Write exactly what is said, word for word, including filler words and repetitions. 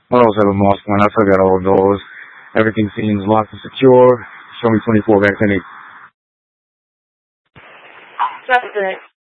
Hello, seven Moss One. I forgot all those. Everything seems locked and secure. Show me twenty-four back to me. Suspect